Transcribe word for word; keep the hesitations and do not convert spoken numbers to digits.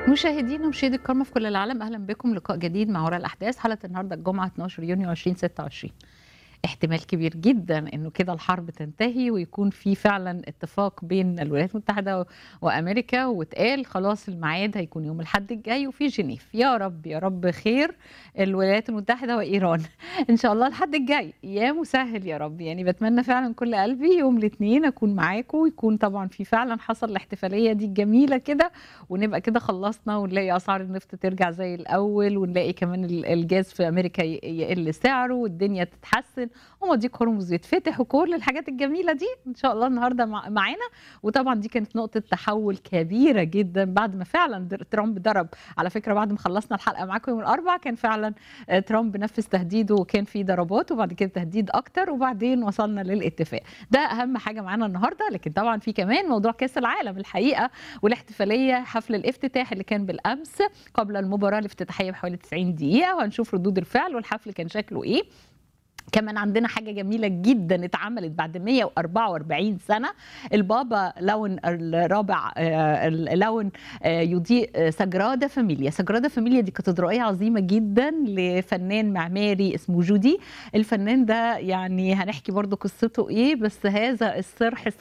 مشاهدينا ومشاهدي الكرام في كل العالم، اهلا بكم. لقاء جديد مع وراء الاحداث. حلقه النهارده الجمعه اتناشر يونيو ألفين وستة وعشرين. احتمال كبير جدا انه كده الحرب تنتهي ويكون في فعلا اتفاق بين الولايات المتحده وامريكا، واتقال خلاص الميعاد هيكون يوم الاحد الجاي وفي جنيف. يا رب يا رب خير الولايات المتحده وايران ان شاء الله الحد الجاي يا مسهل يا رب. يعني بتمنى فعلا كل قلبي يوم الاثنين اكون معاكم، ويكون طبعا في فعلا حصل الاحتفاليه دي الجميله كده، ونبقى كده خلصنا ونلاقي اسعار النفط ترجع زي الاول، ونلاقي كمان الجاز في امريكا يقل سعره والدنيا تتحسن ومضيق هرمز يتفتح وكل الحاجات الجميله دي ان شاء الله النهارده معانا. وطبعا دي كانت نقطه تحول كبيره جدا بعد ما فعلا ترامب ضرب. على فكره بعد ما خلصنا الحلقه معاكم يوم الاربعاء كان فعلا ترامب نفذ تهديده وكان في ضربات وبعد كده تهديد اكتر وبعدين وصلنا للاتفاق. ده اهم حاجه معانا النهارده. لكن طبعا في كمان موضوع كاس العالم الحقيقه والاحتفاليه، حفل الافتتاح اللي كان بالامس قبل المباراه الافتتاحيه بحوالي تسعين دقيقه، وهنشوف ردود الفعل والحفل كان شكله ايه. كمان عندنا حاجة جميلة جدا اتعملت بعد مية وأربعة وأربعين سنة. البابا لون الرابع لون يضيء سجرادة فاميليا. سجرادة فاميليا دي كاتدرائية عظيمة جدا لفنان معماري اسمه جودي. الفنان ده يعني هنحكي برضو قصته ايه، بس هذا الصرح